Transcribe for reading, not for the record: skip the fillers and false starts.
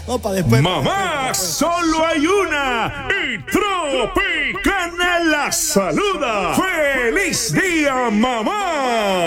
Opa, después. Mamá, solo hay una y Tropicana la saluda. ¡Feliz día, mamá!